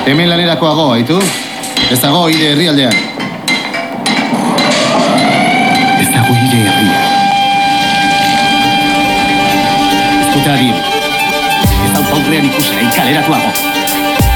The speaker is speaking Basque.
Hemen lanerakoago, haitu? Ez dago hire herrialdean. Ez dago hire herria. Ez dute adin. Ez daukaurrean ikusi kaleratuago.